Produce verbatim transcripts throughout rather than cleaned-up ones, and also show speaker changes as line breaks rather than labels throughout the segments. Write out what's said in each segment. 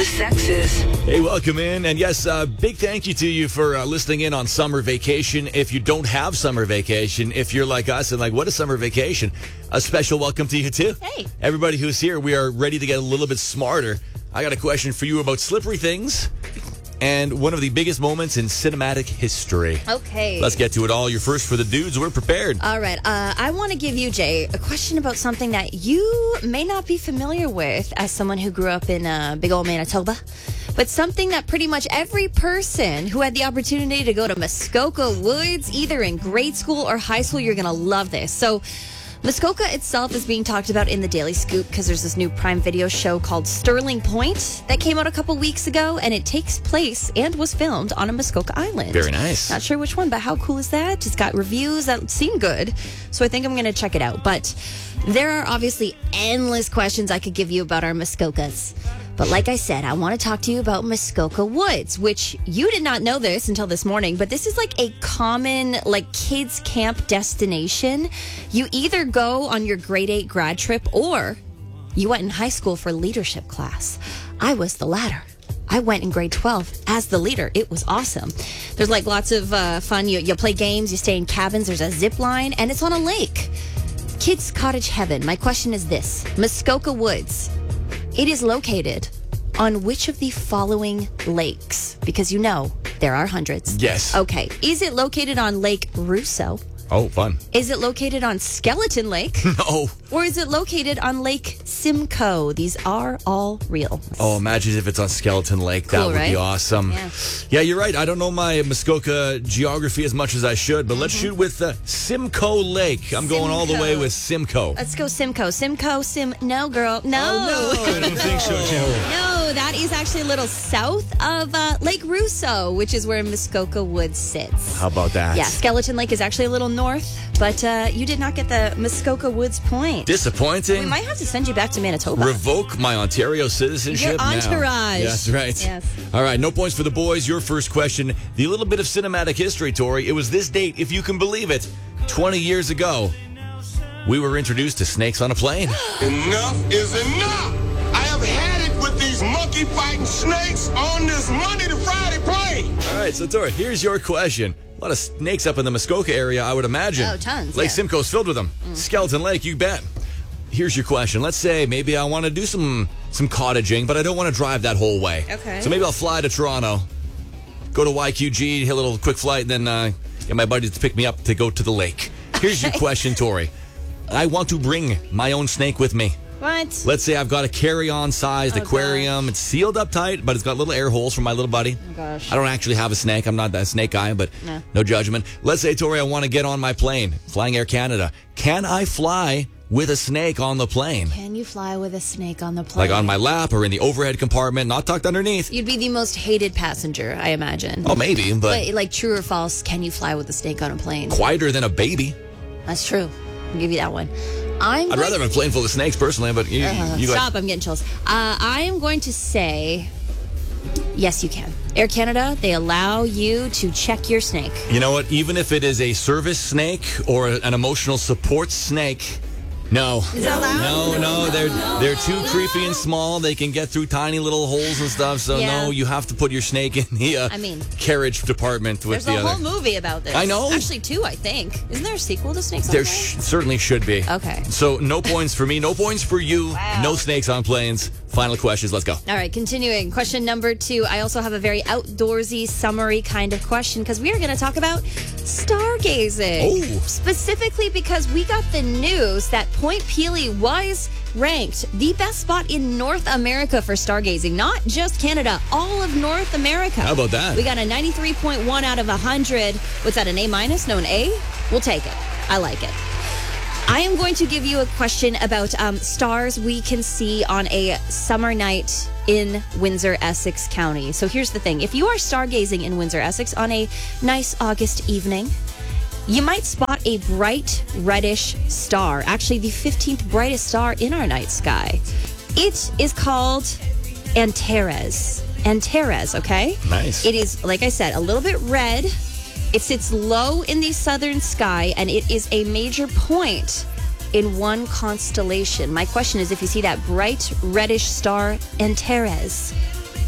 sexes.
Hey, welcome in. And yes, uh, big thank you to you for uh, listening in on summer vacation. If you don't have summer vacation, if you're like us and like, what is summer vacation? A special welcome to you too.
Hey.
Everybody who's here, we are ready to get a little bit smarter. I got a question for you about slippery things and one of the biggest moments in cinematic history.
Okay.
Let's get to it all. You're first for the dudes. We're prepared.
All right. Uh, I want to give you, Jay, a question about something that you may not be familiar with as someone who grew up in uh, big old Manitoba, but something that pretty much every person who had the opportunity to go to Muskoka Woods, either in grade school or high school, you're going to love this. So Muskoka itself is being talked about in the Daily Scoop because there's this new Prime Video show called Sterling Point that came out a couple weeks ago, and it takes place and was filmed on a Muskoka Island.
Very nice.
Not sure which one, but how cool is that? It's got reviews that seem good, so I think I'm going to check it out. But there are obviously endless questions I could give you about our Muskokas. But like I said, I want to talk to you about Muskoka Woods, which you did not know this until this morning, but this is like a common like kids camp destination. You either go on your grade eight grad trip or you went in high school for leadership class. I was the latter. I went in grade twelve as the leader. It was awesome. There's like lots of uh, fun. You, you play games, you stay in cabins, there's a zip line, and it's on a lake. Kids cottage heaven. My question is this. Muskoka Woods. It is located on which of the following lakes? Because you know, there are hundreds.
Yes.
Okay. Is it located on Lake Russo?
Oh, fun.
Is it located on Skeleton Lake?
No.
Or is it located on Lake Simcoe? These are all real.
Oh, imagine if it's on Skeleton Lake. That
Cool,
would
right?
be awesome.
Yeah.
Yeah, you're right. I don't know my Muskoka geography as much as I should, but let's shoot with uh, Simcoe Lake. I'm going all the way
Simcoe.
with Simcoe.
Let's go Simcoe. Simcoe, Sim... No, girl. No.
I don't think so, Joe.
No, that is actually a little south of uh, Lake Russo, which is where Muskoka Woods sits.
How about that?
Yeah, Skeleton Lake is actually a little north, but uh, you did not get the Muskoka Woods point.
Disappointing.
We might have to send you back to Manitoba.
Revoke my Ontario citizenship
Your
now.
entourage.
Yeah, that's right.
Yes.
All right, no points for the boys. Your first question. The little bit of cinematic history, Tori. It was this date, if you can believe it, twenty years ago. We were introduced to snakes on a plane.
Enough is enough. I have had it with these monkey fighting snakes on this Monday to Friday plane.
All right, so Tori, here's your question. A lot of snakes up in the Muskoka area, I would imagine.
Oh, tons,
Lake
yeah.
Simcoe's filled with them.
Mm.
Skeleton Lake, you bet. Here's your question. Let's say maybe I want to do some some cottaging, but I don't want to drive that whole way.
Okay.
So maybe I'll fly to Toronto, go to Y Q G, hit a little quick flight, and then uh, get my buddies to pick me up to go to the lake. Here's your question, Tori. I want to bring my own snake with me.
What?
Let's say I've got a carry-on sized
Oh,
aquarium.
gosh.
It's sealed up tight, but it's got little air holes for my little buddy.
Oh, gosh.
I don't actually have a snake. I'm not that snake guy, but
No.
no judgment. Let's say, Tori, I want to get on my plane, flying Air Canada. Can I fly with a snake on the plane?
Can you fly with a snake on the plane?
Like on my lap or in the overhead compartment, not tucked underneath?
You'd be the most hated passenger, I imagine.
Oh, maybe, but
But like, true or false, can you fly with a snake on a plane?
quieter than a baby.
That's true. I'll give you that one. I'm
I'd
going-
rather have a plane full of snakes, personally, but you,
Uh,
you
stop, I'm getting chills. Uh, I am going to say, yes, you can. Air Canada, they allow you to check your snake.
You know what? Even if it is a service snake or an emotional support snake, no.
Is that allowed?
No, no, they're they're too creepy and small. They can get through tiny little holes and stuff. So
Yeah.
no, you have to put your snake in the uh,
I mean,
carriage department with
There's
the
a
other.
whole movie about this.
I know.
Actually, two, I think. Isn't there a sequel to Snakes on
There
Planes?
sh- certainly should be.
Okay.
So no points for me. No points for you.
Wow.
No snakes on planes. Final questions. Let's go.
All right, continuing. Question number two. I also have a very outdoorsy, summery kind of question because we are going to talk about stargazing.
Oh.
Specifically because we got the news that Point Pelee was ranked the best spot in North America for stargazing. Not just Canada, all of North America.
How about that?
We got a ninety-three point one out of one hundred. What's that, an A minus? No, an A? We'll take it. I like it. I am going to give you a question about um, stars we can see on a summer night in Windsor, Essex County. So here's the thing. If you are stargazing in Windsor, Essex on a nice August evening, you might spot a bright reddish star, actually the fifteenth brightest star in our night sky. It is called Antares. Antares, okay?
Nice.
It is, like I said, a little bit red. It sits low in the southern sky, and it is a major point in one constellation. My question is, if you see that bright reddish star, Antares,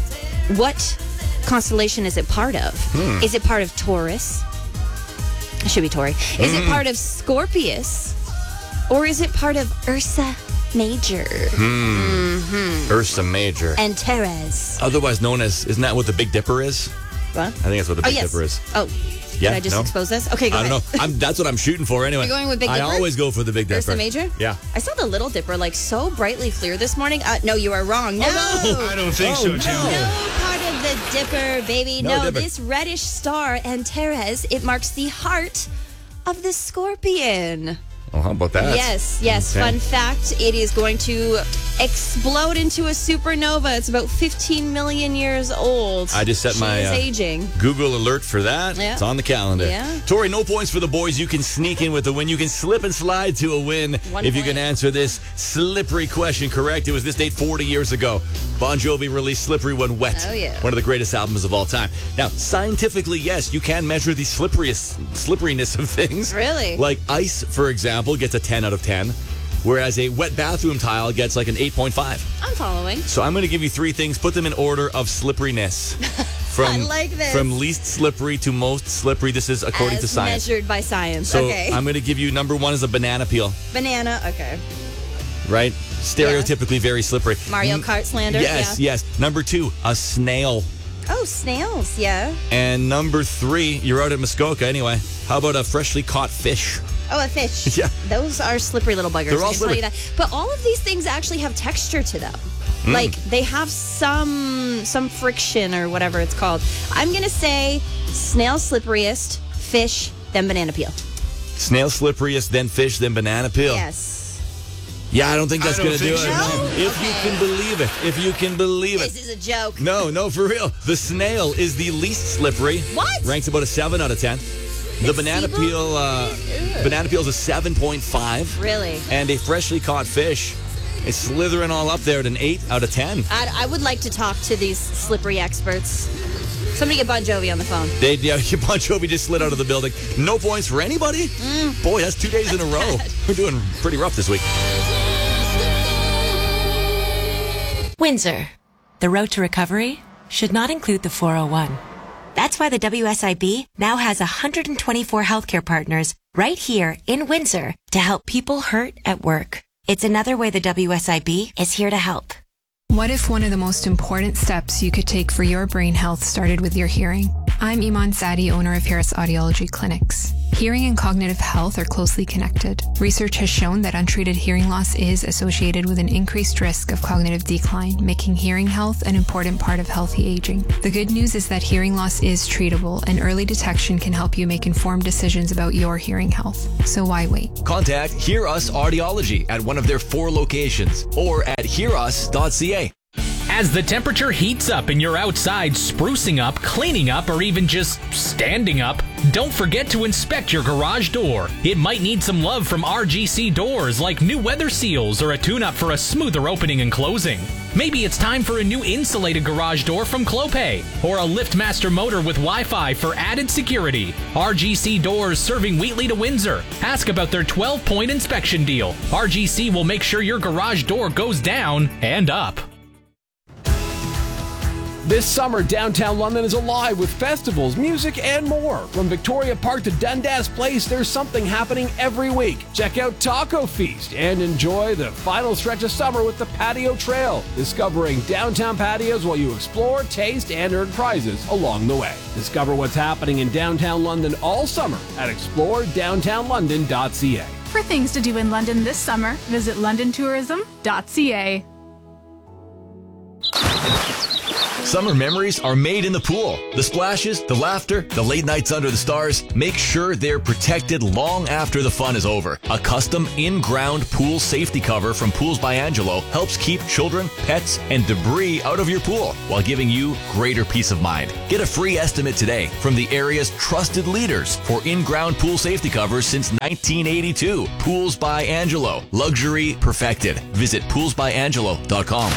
what constellation is it part of?
Hmm.
Is it part of Taurus? It should be Tauri. Is
Hmm.
it part of Scorpius? Or is it part of Ursa Major?
Ursa Major.
And Teres.
Otherwise known as, isn't that what the Big Dipper is?
What?
I think that's what the
Oh,
Big
yes.
Dipper is.
Oh,
Yeah,
did I just
no?
expose this? Okay, go
I
ahead.
don't know. I'm, that's what I'm shooting for anyway.
You're going with Big
I
Dipper?
always go for the Big Dipper.
Ursa Major?
Yeah.
I saw the Little Dipper like so brightly clear this morning. Uh, no, you are wrong. No.
I don't think
Oh,
so,
no.
Jim.
No part of the Dipper, baby.
No
No,
Dipper.
this reddish star, Antares, it marks the heart of the scorpion.
Oh, how about that?
Yes, yes.
Okay.
Fun fact, it is going to explode into a supernova. It's about fifteen million years old.
I just set
She
my
is
uh,
aging.
Google alert for that.
Yeah.
It's on the calendar.
Yeah.
Tori, no points for the boys. You can sneak in with the win. You can slip and slide to a win
One
if you
point.
can answer this slippery question correct. It was this date forty years ago. Bon Jovi released Slippery When Wet.
Oh, yeah.
One of the greatest albums of all time. Now, scientifically, yes, you can measure the slipperiest, slipperiness of things.
Really?
Like ice, for example, gets a ten out of ten, whereas a wet bathroom tile gets like an eight point five.
I'm following.
So I'm going to give you three things. Put them in order of slipperiness. From,
I like this.
From least slippery to most slippery. This is according
As
to science.
measured by science.
So
okay.
I'm going to give you number one is a banana peel,
Banana. Okay.
right? Stereotypically very slippery.
Mario
N-
Kart slander.
Yes,
yeah.
yes. Number two, a snail.
Oh, snails. Yeah.
And number three, you're out at Muskoka anyway. How about a freshly caught fish?
Oh, a fish.
Yeah.
Those are slippery little buggers.
They're
I
all
can tell you
slippery.
that. But all of these things actually have texture to them.
Mm.
Like they have some some friction or whatever it's called. I'm gonna say snail slipperiest, fish, then banana peel.
Snail slipperiest, then fish, then banana peel.
Yes.
Yeah, I don't think that's
I don't
going to do
think
it.
so.
No?
If you can believe it. If you can believe it.
This is a joke.
No, no, for real. The snail is the least slippery.
What?
Ranks about a seven out of ten. The banana
Seagull?
peel, uh, banana peel is a seven point five.
Really?
And a freshly caught fish is slithering all up there at an eight out of ten.
I, I would like to talk to these slippery experts. Somebody get Bon Jovi on the phone.
They, yeah, Bon Jovi just slid out of the building. No points for anybody?
Mm.
Boy, that's two days in a row. We're doing pretty rough this week.
Windsor. The road to recovery should not include the four oh one. That's why the W S I B now has one hundred twenty-four healthcare partners right here in Windsor to help people hurt at work. It's another way the W S I B is here to help.
What if one of the most important steps you could take for your brain health started with your hearing? I'm Iman Sadi, owner of Harris Audiology Clinics. Hearing and cognitive health are closely connected. Research has shown that untreated hearing loss is associated with an increased risk of cognitive decline, making hearing health an important part of healthy aging. The good news is that hearing loss is treatable, and early detection can help you make informed decisions about your hearing health. So why wait?
Contact Hear Us Audiology at one of their four locations or at hear us dot c a.
As the temperature heats up and you're outside sprucing up, cleaning up, or even just standing up, don't forget to inspect your garage door. It might need some love from R G C Doors, like new weather seals or a tune-up for a smoother opening and closing. Maybe it's time for a new insulated garage door from Clopay, or a LiftMaster motor with Wi-Fi for added security. R G C Doors serving Wheatley to Windsor. Ask about their twelve-point inspection deal. R G C will make sure your garage door goes down and up.
This summer, downtown London is alive with festivals, music, and more. From Victoria Park to Dundas Place, there's something happening every week. Check out Taco Feast and enjoy the final stretch of summer with the Patio Trail, discovering downtown patios while you explore, taste, and earn prizes along the way. Discover what's happening in downtown London all summer at explore downtown london dot c a.
For things to do in London this summer, visit london tourism dot c a.
Summer memories are made in the pool. The splashes, the laughter, the late nights under the stars. Make sure they're protected long after the fun is over. A custom in-ground pool safety cover from Pools by Angelo helps keep children, pets, and debris out of your pool while giving you greater peace of mind. Get a free estimate today from the area's trusted leaders for in-ground pool safety covers since nineteen eighty-two. Pools by Angelo. Luxury perfected. Visit pools by angelo dot com.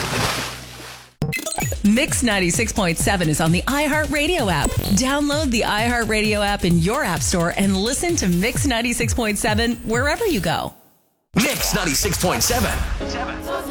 Mix ninety-six point seven is on the iHeartRadio app. Download the iHeartRadio app in your app store and listen to Mix ninety-six point seven wherever you go.
Mix ninety-six point seven.